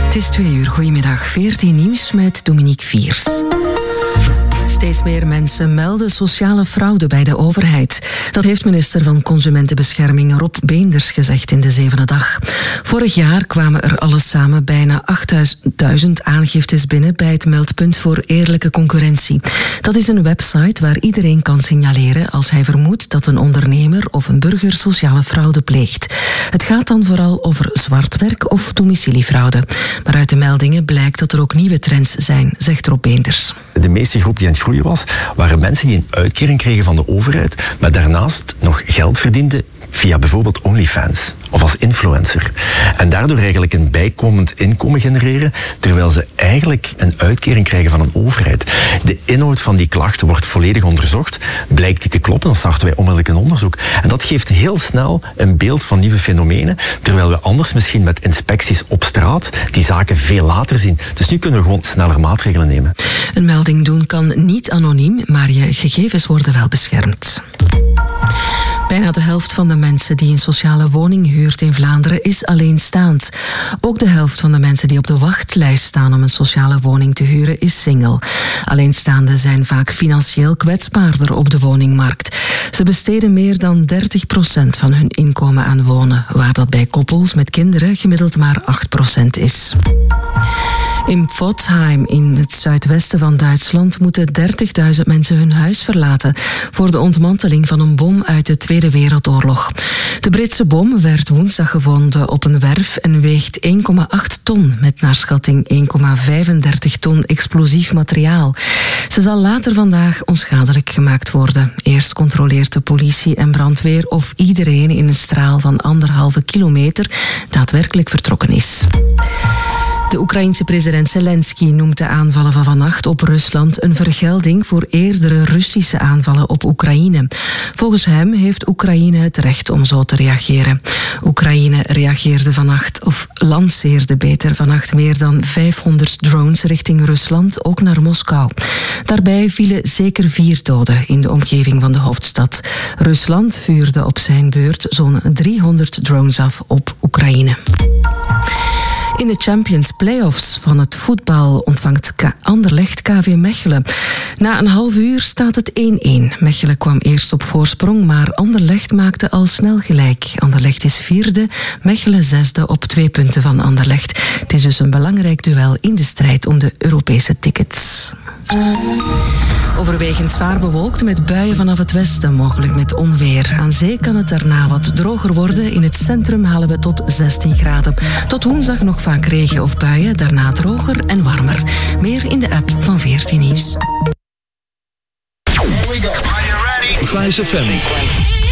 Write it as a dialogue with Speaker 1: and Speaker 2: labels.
Speaker 1: Het is 2:00. Goedemiddag. 14 nieuws met Dominique Viers. Steeds meer mensen melden sociale fraude bij de overheid. Dat heeft minister van Consumentenbescherming Rob Beenders gezegd in de Zevende Dag. Vorig jaar kwamen er alles samen bijna 8000 aangiftes binnen bij het meldpunt voor eerlijke concurrentie. Dat is een website waar iedereen kan signaleren als hij vermoedt dat een ondernemer of een burger sociale fraude pleegt. Het gaat dan vooral over zwartwerk of domiciliefraude. Maar uit de meldingen blijkt dat er ook nieuwe trends zijn, zegt Rob Beenders.
Speaker 2: De meeste groep die aan het groeien was, waren mensen die een uitkering kregen van de overheid, maar daarnaast nog geld verdienden via bijvoorbeeld OnlyFans of als influencer. En daardoor eigenlijk een bijkomend inkomen genereren, terwijl ze eigenlijk een uitkering krijgen van een overheid. De inhoud van die klachten wordt volledig onderzocht. Blijkt die te kloppen, dan starten wij onmiddellijk een onderzoek. En dat geeft heel snel een beeld van nieuwe fenomenen, terwijl we anders misschien met inspecties op straat die zaken veel later zien. Dus nu kunnen we gewoon sneller maatregelen nemen.
Speaker 1: Een melding doen kan niet anoniem, maar je gegevens worden wel beschermd. Bijna de helft van de mensen die een sociale woning huurt in Vlaanderen is alleenstaand. Ook de helft van de mensen die op de wachtlijst staan om een sociale woning te huren is single. Alleenstaanden zijn vaak financieel kwetsbaarder op de woningmarkt. Ze besteden meer dan 30% van hun inkomen aan wonen, waar dat bij koppels met kinderen gemiddeld maar 8% is. In Pforzheim, in het zuidwesten van Duitsland, moeten 30.000 mensen hun huis verlaten voor de ontmanteling van een bom uit de Tweede Wereldoorlog. De Britse bom werd woensdag gevonden op een werf en weegt 1,8 ton, met naar schatting 1,35 ton explosief materiaal. Ze zal later vandaag onschadelijk gemaakt worden. Eerst controleert de politie en brandweer of iedereen in een straal van 1,5 kilometer daadwerkelijk vertrokken is. De Oekraïense president Zelensky noemt de aanvallen van vannacht op Rusland een vergelding voor eerdere Russische aanvallen op Oekraïne. Volgens hem heeft Oekraïne het recht om zo te reageren. Oekraïne reageerde vannacht, of lanceerde beter vannacht, meer dan 500 drones richting Rusland, ook naar Moskou. Daarbij vielen zeker 4 doden in de omgeving van de hoofdstad. Rusland vuurde op zijn beurt zo'n 300 drones af op Oekraïne. In de Champions Playoffs van het voetbal ontvangt Anderlecht KV Mechelen. Na een half uur staat het 1-1. Mechelen kwam eerst op voorsprong, maar Anderlecht maakte al snel gelijk. Anderlecht is 4e, Mechelen 6e op 2 punten van Anderlecht. Het is dus een belangrijk duel in de strijd om de Europese tickets. Overwegend zwaar bewolkt met buien vanaf het westen, mogelijk met onweer. Aan zee kan het daarna wat droger worden. In het centrum halen we tot 16 graden. Tot woensdag nog vaak regen of buien, daarna droger en warmer. Meer in de app van 14 Nieuws.
Speaker 3: Here we go. Are you ready?
Speaker 4: 5FM.